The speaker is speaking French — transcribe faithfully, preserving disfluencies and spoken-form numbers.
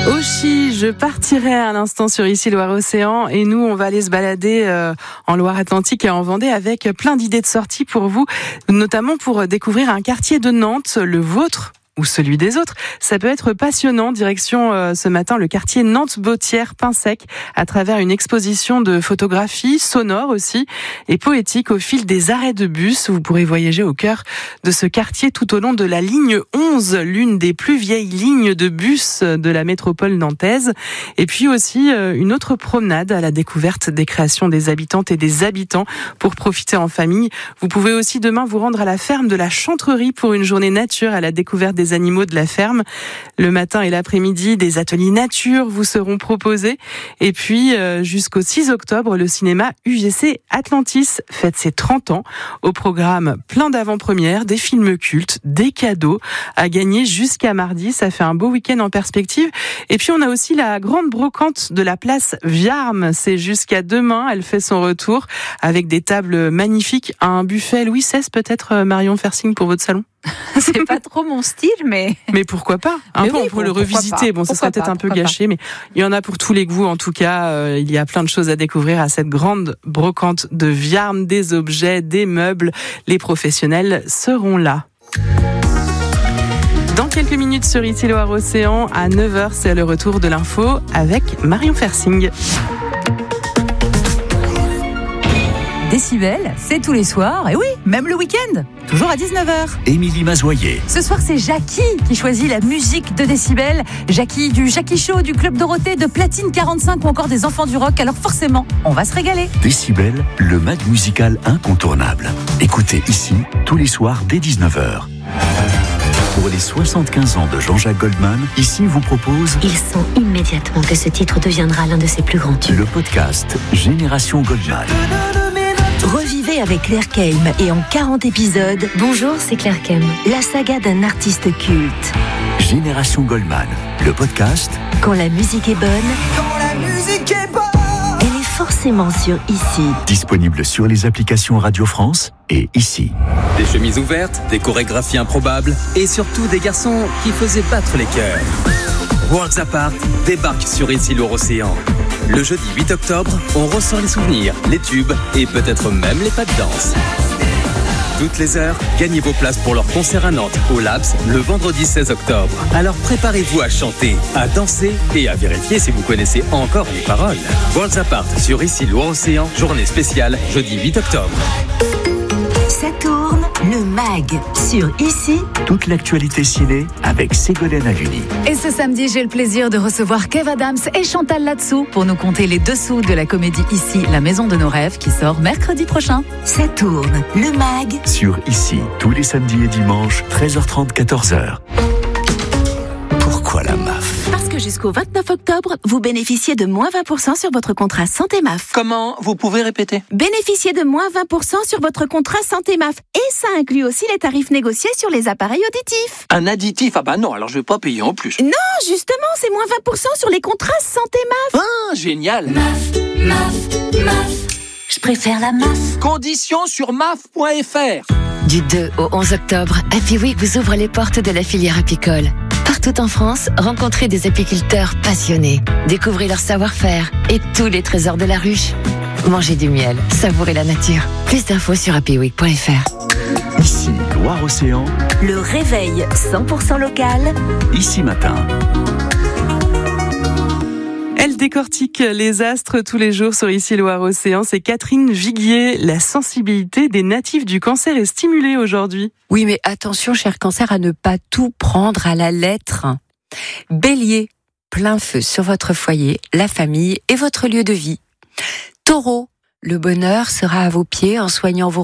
Oshi, je partirai à l'instant sur Ici Loire-Océan et nous on va aller se balader euh, en Loire-Atlantique et en Vendée avec plein d'idées de sortie pour vous, notamment pour découvrir un quartier de Nantes, le vôtre ou celui des autres. Ça peut être passionnant. Direction euh, ce matin le quartier Nantes-Bautière-Pinsec à travers une exposition de photographie sonore aussi et poétique au fil des arrêts de bus. Vous pourrez voyager au cœur de ce quartier tout au long de la ligne onze, l'une des plus vieilles lignes de bus de la métropole nantaise. Et puis aussi euh, une autre promenade à la découverte des créations des habitantes et des habitants pour profiter en famille. Vous pouvez aussi demain vous rendre à la ferme de la Chantrerie pour une journée nature à la découverte des animaux de la ferme. Le matin et l'après-midi, des ateliers nature vous seront proposés. Et puis, euh, jusqu'au six octobre, le cinéma U G C Atlantis fête ses trente ans. Au programme, plein d'avant-premières, des films cultes, des cadeaux à gagner jusqu'à mardi. Ça fait un beau week-end en perspective. Et puis, on a aussi la grande brocante de la place Viarme. C'est jusqu'à demain. Elle fait son retour avec des tables magnifiques. Un buffet Louis seize, peut-être, Marion Fersing, pour votre salon? C'est pas trop mon style, mais... Mais pourquoi pas? Un mais peu, oui, on pourrait le revisiter. Bon, ça serait peut-être un peu gâché, pas. Mais il y en a pour tous les goûts. En tout cas, euh, il y a plein de choses à découvrir à cette grande brocante de Viarme, des objets, des meubles. Les professionnels seront là. Dans quelques minutes sur Ici Loire-Océan, à neuf heures, c'est le retour de l'info avec Marion Fersing. Décibel, c'est tous les soirs, et oui, même le week-end, toujours à dix-neuf heures. Émilie Mazoyer. Ce soir, c'est Jackie qui choisit la musique de Décibel. Jackie du Jackie Show, du Club Dorothée, de Platine quarante-cinq ou encore des Enfants du Rock. Alors forcément, on va se régaler. Décibel, le mag musical incontournable. Écoutez ici, tous les soirs dès dix-neuf heures. Pour les soixante-quinze ans de Jean-Jacques Goldman, ici vous propose... Il sent immédiatement que ce titre deviendra l'un de ses plus grands tubes. Le podcast Génération Goldman. Revivez avec Claire Keim et en quarante épisodes. Bonjour, c'est Claire Keim. La saga d'un artiste culte. Génération Goldman, le podcast. Quand la musique est bonne. Quand la musique est bonne. Elle est forcément sur Ici. Disponible sur les applications Radio France et Ici. Des chemises ouvertes, des chorégraphies improbables et surtout des garçons qui faisaient battre les cœurs. Worlds Apart débarque sur Ici Loire-Océan. Le jeudi huit octobre, on ressort les souvenirs, les tubes et peut-être même les pas de danse. Toutes les heures, gagnez vos places pour leur concert à Nantes, au Labs, le vendredi seize octobre. Alors préparez-vous à chanter, à danser et à vérifier si vous connaissez encore les paroles. Worlds Apart sur Ici Loire-Océan, journée spéciale, jeudi huit octobre. Ça tourne, le mag sur Ici. Toute l'actualité ciné avec Ségolène Haluni. Et ce samedi, j'ai le plaisir de recevoir Kev Adams et Chantal Latsou pour nous conter les dessous de la comédie Ici, la maison de nos rêves, qui sort mercredi prochain. Ça tourne, le mag sur Ici, tous les samedis et dimanches, treize heures trente, quatorze heures. Pourquoi la M A F? Parce que jusqu'au vingt-neuf octobre, vous bénéficiez de moins vingt pour cent sur votre contrat Santé M A F. Comment? Vous pouvez répéter? Bénéficiez de moins vingt pour cent sur votre contrat Santé M A F. Et ça inclut aussi les tarifs négociés sur les appareils auditifs. Un additif? Ah bah non, alors je vais pas payer en plus. Non, justement, c'est moins vingt pour cent sur les contrats Santé M A F. Ah, génial. M A F, M A F, M A F. Je préfère la M A F. Conditions sur M A F point F R. Du deux au onze octobre, Happy Week vous ouvre les portes de la filière apicole. Partout en France, rencontrez des apiculteurs passionnés. Découvrez leur savoir-faire et tous les trésors de la ruche. Mangez du miel, savourez la nature. Plus d'infos sur happy week point F R. Ici, Loire-Océan. Le réveil cent pour cent local. Ici matin. Elle décortique les astres tous les jours sur Ici Loire-Océan. C'est Catherine Viguier. La sensibilité des natifs du cancer est stimulée aujourd'hui. Oui, mais attention, cher cancer, à ne pas tout prendre à la lettre. Bélier, plein feu sur votre foyer, la famille et votre lieu de vie. Taureau, le bonheur sera à vos pieds en soignant vos